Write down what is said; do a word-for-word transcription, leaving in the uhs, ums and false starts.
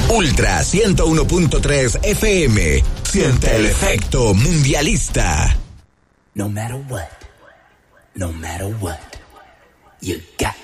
Ultra ciento uno punto tres F M. Siente el efecto mundialista. No matter what, no matter what, you got